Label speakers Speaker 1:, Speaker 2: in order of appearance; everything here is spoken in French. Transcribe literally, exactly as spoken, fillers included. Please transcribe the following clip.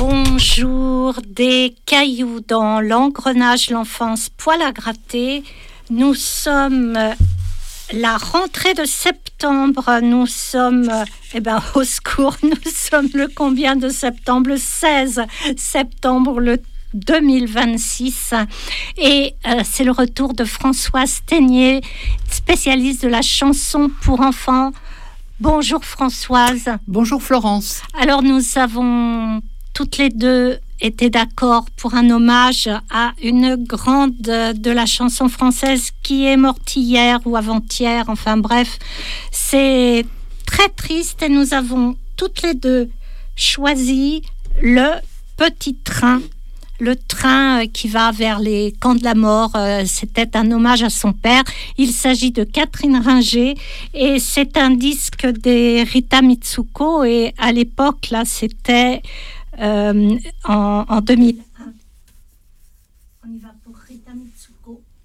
Speaker 1: Bonjour, des cailloux dans l'engrenage, l'enfance, poil à gratter. Nous sommes la rentrée de septembre, nous sommes, eh ben, au secours, nous sommes le combien de septembre? Le seize septembre, le deux mille vingt-six. Et euh, c'est le retour de Françoise Ténier, spécialiste de la chanson pour enfants. Bonjour Françoise.
Speaker 2: Bonjour Florence.
Speaker 1: Alors nous avons toutes les deux été d'accord pour un hommage à une grande de la chanson française qui est morte hier ou avant-hier. Enfin bref, c'est très triste et nous avons toutes les deux choisi le petit train. Le train qui va vers les camps de la mort, euh, c'était un hommage à son père. Il s'agit de Catherine Ringer et c'est un disque des Rita Mitsuko. Et à l'époque, là, c'était euh, en, en deux mille un. On y va pour Rita Mitsuko.